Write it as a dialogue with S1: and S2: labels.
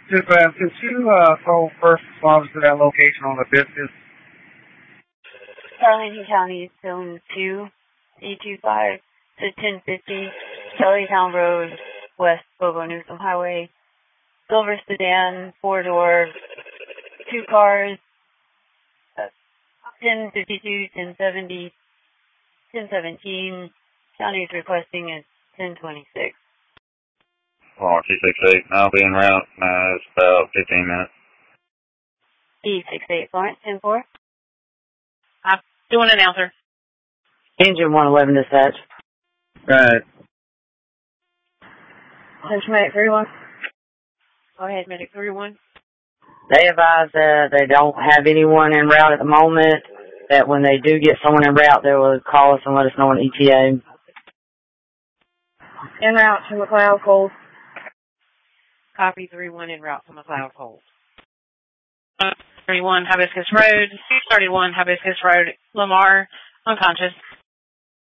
S1: Could you phone first responders to that location on the business?
S2: Arlington County, Zone 2, 825 to 1050, Kellytown Road, West Bobo Newsom Highway, silver sedan, 4-door, 2 cars, 1052, 1070, 1017. County's requesting is 1026.
S3: Oh, 268. I'll be en route. It's about 15 minutes.
S2: E68 Florence, 10-4.
S4: I'm doing an announcer.
S5: Engine 111 dispatch.
S1: Right.
S2: Attention Medic 31. Go ahead, Medic 31.
S5: They advise that they don't have anyone en route at the moment, that when they do get someone en route, they will call us and let us know on ETA.
S2: En route to McLeod Cold. Copy 31 en route to McLeod Cold.
S4: 31 Hibiscus Road, 31 Hibiscus Road, Lamar, unconscious.